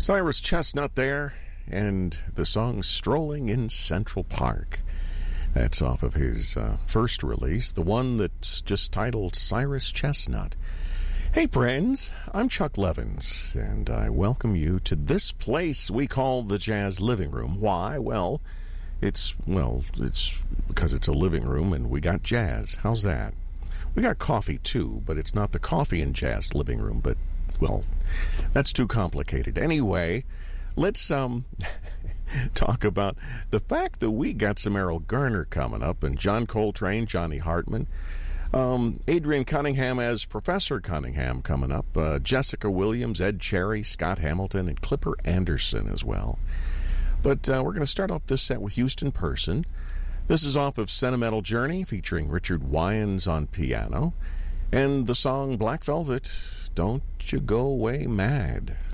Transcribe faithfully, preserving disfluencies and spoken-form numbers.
Cyrus Chestnut there, and the song Strolling in Central Park. That's off of his uh, first release, the one that's just titled Cyrus Chestnut. Hey friends, I'm Chuck Levins, and I welcome you to this place we call the Jazz Living Room. Why? Well, it's, well, it's because it's a living room and we got jazz. How's that? We got coffee too, but it's not the coffee and jazz living room, but, well, that's too complicated. Anyway, let's, um... talk about the fact that we got some Errol Garner coming up, and John Coltrane, Johnny Hartman, um, Adrian Cunningham as Professor Cunningham coming up, uh, Jessica Williams, Ed Cherry, Scott Hamilton, and Clipper Anderson as well. But uh, we're going to start off this set with Houston Person. This is off of Sentimental Journey, featuring Richard Wyans on piano, and the song Black Velvet, Don't You Go Away Mad.